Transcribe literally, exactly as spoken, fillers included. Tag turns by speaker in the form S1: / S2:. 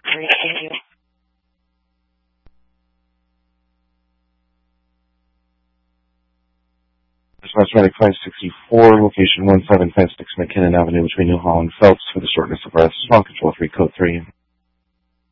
S1: Great, thank you.
S2: Suspect five sixty-four, location one seven five six McKinnon Avenue between New Hall and Phelps for the shortness of breath. Small control three, code three.